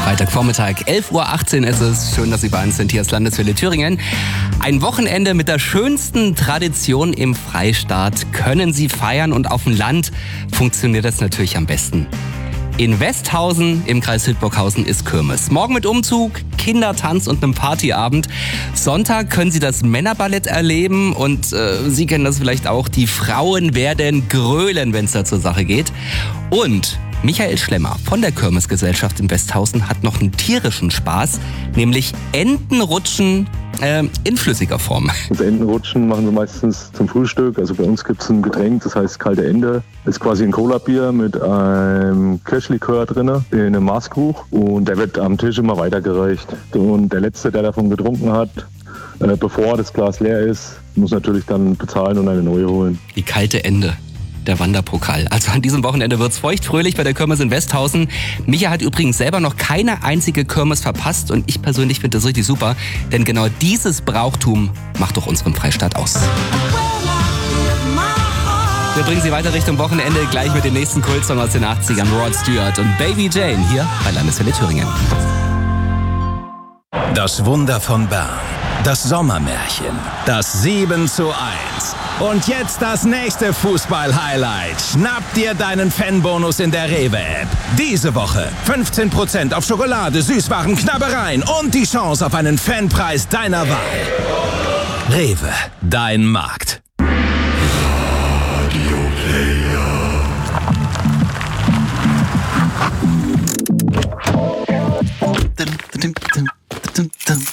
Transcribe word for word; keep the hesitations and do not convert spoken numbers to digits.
Freitagvormittag, elf Uhr achtzehn ist es. Schön, dass Sie bei uns sind. Hier ist Landeswelle Thüringen. Ein Wochenende mit der schönsten Tradition im Freistaat können Sie feiern und auf dem Land funktioniert das natürlich am besten. In Westhausen im Kreis Hildburghausen ist Kirmes. Morgen mit Umzug, Kindertanz und einem Partyabend. Sonntag können Sie das Männerballett erleben und äh, Sie kennen das vielleicht auch. Die Frauen werden grölen, wenn es da zur Sache geht. Und Michael Schlemmer von der Kirmesgesellschaft in Westhausen hat noch einen tierischen Spaß, nämlich Entenrutschen äh, in flüssiger Form. Das Entenrutschen machen wir meistens zum Frühstück. Also bei uns gibt es ein Getränk, das heißt kalte Ente. Das ist quasi ein Cola-Bier mit einem Kirschlikör drin, in einem Maßkrug. Und der wird am Tisch immer weitergereicht. Und der Letzte, der davon getrunken hat, äh, bevor das Glas leer ist, muss natürlich dann bezahlen und eine neue holen. Die kalte Ende. Der Wanderpokal. Also an diesem Wochenende wird's feuchtfröhlich bei der Kirmes in Westhausen. Micha hat übrigens selber noch keine einzige Kirmes verpasst und ich persönlich finde das richtig super, denn genau dieses Brauchtum macht doch unseren Freistaat aus. Wir bringen Sie weiter Richtung Wochenende, gleich mit dem nächsten Kultsong aus den achtzigern, Rod Stewart und Baby Jane hier bei Landeswelle Thüringen. Das Wunder von Bern, das Sommermärchen, das sieben zu eins. Und jetzt das nächste Fußball-Highlight. Schnapp dir deinen Fanbonus in der Rewe-App. Diese Woche fünfzehn Prozent auf Schokolade, Süßwaren, Knabbereien und die Chance auf einen Fanpreis deiner Wahl. Rewe, dein Markt. Radio Player.